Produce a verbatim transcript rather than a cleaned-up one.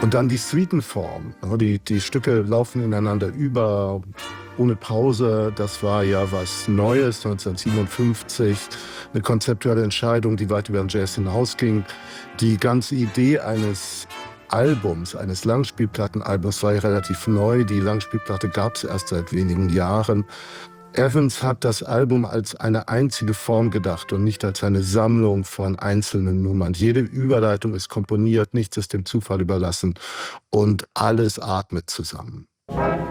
Und dann die Suitenform. ne, Die, die Stücke laufen ineinander über, ohne Pause. Das war ja was Neues, neunzehnhundertsiebenundfünfzig. Eine konzeptuelle Entscheidung, die weit über den Jazz hinausging. Die ganze Idee eines Albums, eines Langspielplattenalbums war ja relativ neu. Die Langspielplatte gab es erst seit wenigen Jahren. Evans hat das Album als eine einzige Form gedacht und nicht als eine Sammlung von einzelnen Nummern. Jede Überleitung ist komponiert, nichts ist dem Zufall überlassen und alles atmet zusammen.